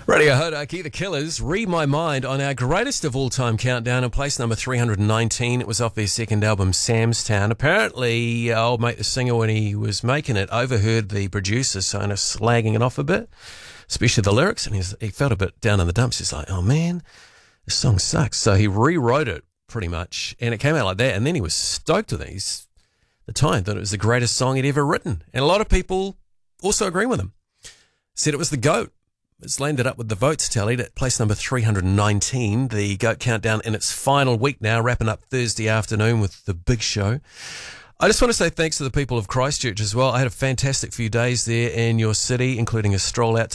Radio Hodaki, The Killers, Read My Mind on our greatest of all-time countdown in place number 319. It was off their second album, Samstown. Apparently, old mate the singer, when he was making it, overheard the producer kind of slagging it off a bit, especially the lyrics, and he felt a bit down in the dumps. He's like, oh man, this song sucks. So he rewrote it pretty much, and it came out like that, and then he was stoked with it. The time thought it was the greatest song he'd ever written, and a lot of people also agree with him. Said it was the GOAT. It's landed up with the votes tallied at place number 319, the GOAT Countdown in its final week now, wrapping up Thursday afternoon with the big show. I just want to say thanks to the people of Christchurch as well. I had a fantastic few days there in your city, including a stroll out